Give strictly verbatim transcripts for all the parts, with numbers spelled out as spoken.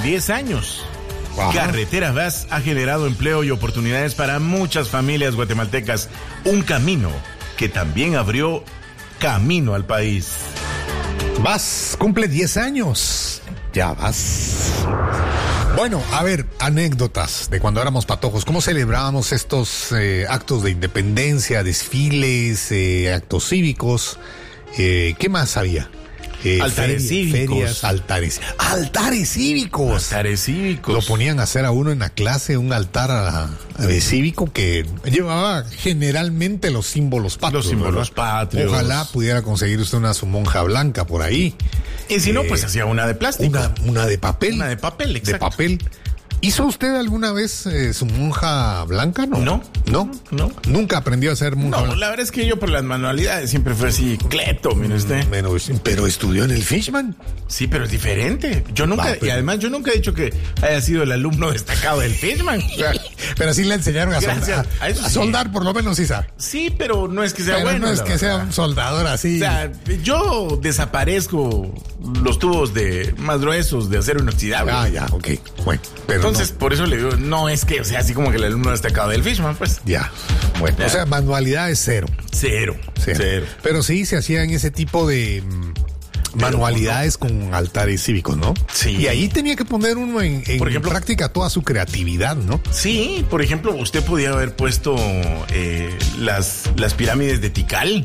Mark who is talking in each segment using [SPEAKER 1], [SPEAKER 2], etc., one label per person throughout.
[SPEAKER 1] diez años.
[SPEAKER 2] Wow.
[SPEAKER 1] Carreteras V A S ha generado empleo y oportunidades para muchas familias guatemaltecas. Un camino que también abrió camino al país.
[SPEAKER 2] V A S cumple diez años. Ya V A S. Bueno, a ver, anécdotas de cuando éramos patojos. ¿Cómo celebrábamos estos eh, actos de independencia, desfiles, eh, actos cívicos? Eh, ¿Qué más había? Eh,
[SPEAKER 1] altares
[SPEAKER 2] feria,
[SPEAKER 1] cívicos.
[SPEAKER 2] Ferias, altares. ¡Altares cívicos!
[SPEAKER 1] Altares cívicos.
[SPEAKER 2] Lo ponían a hacer a uno en la clase, un altar a, a, cívico que llevaba generalmente los símbolos patrios.
[SPEAKER 1] Los símbolos
[SPEAKER 2] ¿verdad?
[SPEAKER 1] patrios.
[SPEAKER 2] Ojalá pudiera conseguir usted una su monja blanca por ahí.
[SPEAKER 1] Y si
[SPEAKER 2] eh,
[SPEAKER 1] no, pues hacía una de plástico.
[SPEAKER 2] Una, una de papel.
[SPEAKER 1] Una de papel, exacto.
[SPEAKER 2] De papel. ¿Hizo usted alguna vez eh, su monja blanca? No.
[SPEAKER 1] No.
[SPEAKER 2] ¿No?
[SPEAKER 1] No.
[SPEAKER 2] ¿Nunca aprendió a ser monja
[SPEAKER 1] No,
[SPEAKER 2] blanca?
[SPEAKER 1] la verdad es que yo por las manualidades siempre fui así, cleto, mire usted.
[SPEAKER 2] Pero, pero estudió en el Fishman.
[SPEAKER 1] Sí, pero es diferente. Yo nunca,
[SPEAKER 2] Va, pero...
[SPEAKER 1] y además yo nunca he dicho que haya sido el alumno destacado del Fishman.
[SPEAKER 2] Pero sí le enseñaron a
[SPEAKER 1] Gracias.
[SPEAKER 2] soldar.
[SPEAKER 1] A eso
[SPEAKER 2] A
[SPEAKER 1] sí.
[SPEAKER 2] soldar, por lo menos, sí sabe.
[SPEAKER 1] Sí, pero no es que sea
[SPEAKER 2] Pero
[SPEAKER 1] bueno.
[SPEAKER 2] no es
[SPEAKER 1] la
[SPEAKER 2] que
[SPEAKER 1] verdad.
[SPEAKER 2] sea un soldador así.
[SPEAKER 1] O sea, yo desaparezco los tubos de más gruesos de acero inoxidable.
[SPEAKER 2] Ah, ya, ok. Bueno, pero
[SPEAKER 1] Entonces,
[SPEAKER 2] no.
[SPEAKER 1] por eso le digo, no es que, o sea, así como que el alumno destacado del Fishman, pues.
[SPEAKER 2] Ya, bueno.
[SPEAKER 1] Ya.
[SPEAKER 2] O sea, manualidades cero.
[SPEAKER 1] Cero.
[SPEAKER 2] Cero.
[SPEAKER 1] Cero.
[SPEAKER 2] Pero sí se hacían ese tipo de mm, manualidades con altares cívicos, ¿no?
[SPEAKER 1] Sí.
[SPEAKER 2] Y ahí tenía que poner uno en, en
[SPEAKER 1] Por ejemplo,
[SPEAKER 2] práctica toda su creatividad, ¿no?
[SPEAKER 1] Sí, por ejemplo, usted podía haber puesto eh, las, las pirámides de Tikal.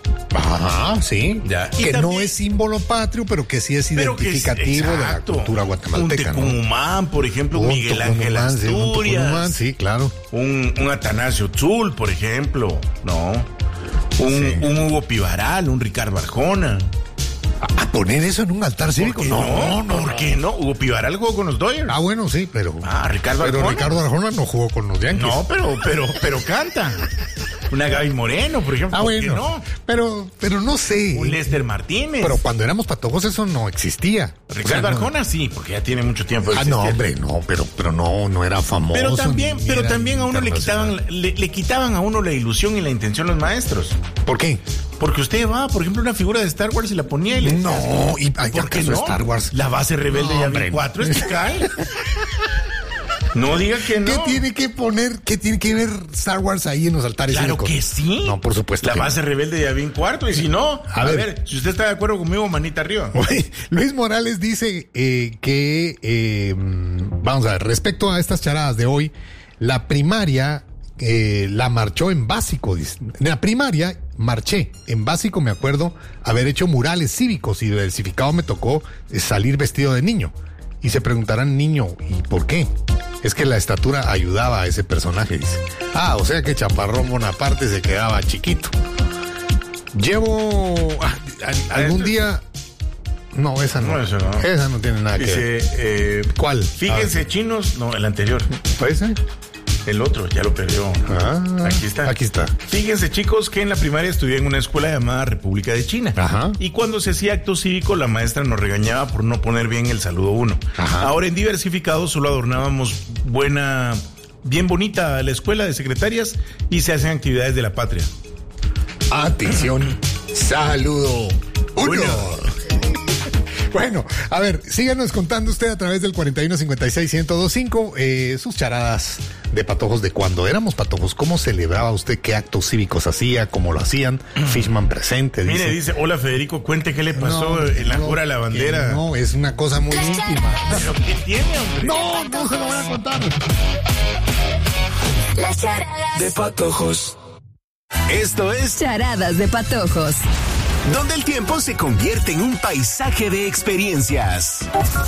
[SPEAKER 2] Ajá, sí.
[SPEAKER 1] Ya. Y
[SPEAKER 2] Que
[SPEAKER 1] también-
[SPEAKER 2] no es símbolo patrio, pero que sí es
[SPEAKER 1] Pero que es-
[SPEAKER 2] identificativo de la
[SPEAKER 1] exacto.
[SPEAKER 2] cultura
[SPEAKER 1] Un
[SPEAKER 2] guatemalteca, ¿no?
[SPEAKER 1] Tecumán, por ejemplo,
[SPEAKER 2] Un
[SPEAKER 1] Miguel Ángel
[SPEAKER 2] Tucumán, sí, un
[SPEAKER 1] Asturias.
[SPEAKER 2] Tucumán, sí, claro.
[SPEAKER 1] Un, un Atanasio Tzul, por ejemplo, ¿no? Un,
[SPEAKER 2] Sí.
[SPEAKER 1] un Hugo Pivaral, un Ricardo Arjona.
[SPEAKER 2] ¿A, a poner eso en un altar cívico?
[SPEAKER 1] ¿Por qué no?
[SPEAKER 2] no,
[SPEAKER 1] ¿Por
[SPEAKER 2] no.
[SPEAKER 1] qué no? Hugo Pivaral jugó con los Dodgers.
[SPEAKER 2] Ah, bueno, sí, pero...
[SPEAKER 1] Ah, Ricardo
[SPEAKER 2] Pero
[SPEAKER 1] Arjona.
[SPEAKER 2] Ricardo Arjona no jugó con los Yankees.
[SPEAKER 1] No, pero, pero, pero canta. Una Gaby Moreno, por ejemplo.
[SPEAKER 2] Ah,
[SPEAKER 1] ¿por qué
[SPEAKER 2] bueno.
[SPEAKER 1] no?
[SPEAKER 2] Pero, pero no sé.
[SPEAKER 1] Un Lester Martínez.
[SPEAKER 2] Pero cuando éramos patojos eso no existía.
[SPEAKER 1] Ricardo
[SPEAKER 2] O sea, no-
[SPEAKER 1] Arjona sí, porque ya tiene mucho tiempo. de
[SPEAKER 2] Ah, no,
[SPEAKER 1] existir.
[SPEAKER 2] hombre, no, pero, pero no, no era famoso.
[SPEAKER 1] Pero también,
[SPEAKER 2] ni
[SPEAKER 1] pero
[SPEAKER 2] era
[SPEAKER 1] también a uno le
[SPEAKER 2] internacional.
[SPEAKER 1] quitaban, le, le quitaban a uno la ilusión y la intención los maestros.
[SPEAKER 2] ¿Por qué?
[SPEAKER 1] Porque usted va, por ejemplo, una figura de Star Wars y la ponía y le decía,
[SPEAKER 2] No, y ay,
[SPEAKER 1] ¿por qué
[SPEAKER 2] ¿acaso
[SPEAKER 1] no?
[SPEAKER 2] Star Wars?
[SPEAKER 1] La base rebelde
[SPEAKER 2] No,
[SPEAKER 1] ya
[SPEAKER 2] hombre.
[SPEAKER 1] vi cuatro es Tikal. No diga que no.
[SPEAKER 2] ¿Qué tiene que poner, qué tiene que ver Star Wars ahí en los altares
[SPEAKER 1] Claro
[SPEAKER 2] cívicos?
[SPEAKER 1] que sí.
[SPEAKER 2] No, por supuesto
[SPEAKER 1] La
[SPEAKER 2] que no.
[SPEAKER 1] base rebelde ya vi en cuarto y si no, a,
[SPEAKER 2] A
[SPEAKER 1] ver.
[SPEAKER 2] ver.
[SPEAKER 1] si usted está de acuerdo conmigo, manita arriba.
[SPEAKER 2] Oye, Luis Morales dice eh, que, eh, vamos a ver, respecto a estas charadas de hoy, la primaria eh, la marchó en básico. Dice. En la primaria marché en básico, me acuerdo, haber hecho murales cívicos y diversificado me tocó eh, salir vestido de niño. Y se preguntarán, niño, ¿y por qué? Es que la estatura ayudaba a ese personaje, dice. Ah, o sea que Chaparrón Bonaparte se quedaba chiquito. Llevo ah, a- algún día... No, esa no.
[SPEAKER 1] No, eso no.
[SPEAKER 2] Esa no tiene nada que
[SPEAKER 1] Dice,
[SPEAKER 2] ver.
[SPEAKER 1] eh,
[SPEAKER 2] ¿Cuál?
[SPEAKER 1] Fíjense, chinos, no, el anterior.
[SPEAKER 2] ¿Ese?
[SPEAKER 1] El otro, ya lo perdió.
[SPEAKER 2] Ah,
[SPEAKER 1] Aquí está.
[SPEAKER 2] Aquí está.
[SPEAKER 1] Fíjense, chicos, que en la primaria estudié en una escuela llamada República de China.
[SPEAKER 2] Ajá.
[SPEAKER 1] Y cuando se hacía acto cívico, la maestra nos regañaba por no poner bien el saludo uno.
[SPEAKER 2] Ajá.
[SPEAKER 1] Ahora en diversificado solo adornábamos buena, bien bonita la escuela de secretarias y se hacen actividades de la patria.
[SPEAKER 2] Atención. Saludo. Uno.
[SPEAKER 1] Uno.
[SPEAKER 2] Bueno, a ver, síganos contando usted a través del cuarenta y uno cincuenta y seis ciento veinticinco eh, sus charadas de patojos de cuando éramos patojos. ¿Cómo celebraba usted? ¿Qué actos cívicos hacía? ¿Cómo lo hacían? Fishman presente. Dice.
[SPEAKER 1] Mire, dice, hola Federico, cuente qué le pasó
[SPEAKER 2] No,
[SPEAKER 1] en la
[SPEAKER 2] no,
[SPEAKER 1] jura a la
[SPEAKER 2] que
[SPEAKER 1] bandera.
[SPEAKER 2] No, es una cosa muy íntima.
[SPEAKER 1] ¿Pero qué tiene, hombre?
[SPEAKER 2] No, no se lo voy a contar.
[SPEAKER 3] Las charadas
[SPEAKER 4] de patojos.
[SPEAKER 5] Esto es
[SPEAKER 3] Charadas de patojos.
[SPEAKER 5] donde el tiempo se convierte en un paisaje de experiencias.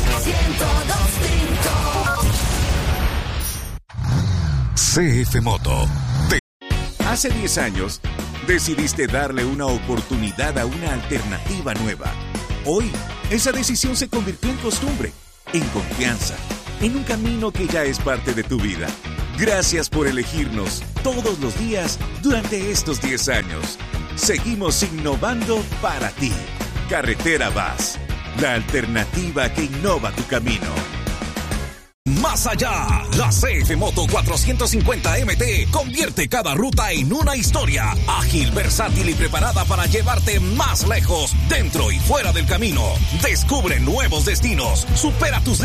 [SPEAKER 6] C F Moto. Te- Hace diez años, decidiste darle una oportunidad a una alternativa nueva. Hoy, esa decisión se convirtió en costumbre, en confianza, en un camino que ya es parte de tu vida. Gracias por elegirnos todos los días durante estos diez años. Seguimos innovando para ti. Carretera V A S, la alternativa que innova tu camino.
[SPEAKER 4] Más allá, la C F Moto cuatrocientos cincuenta M T convierte cada ruta en una historia ágil, versátil y preparada para llevarte más lejos, dentro y fuera del camino. Descubre nuevos destinos, supera tus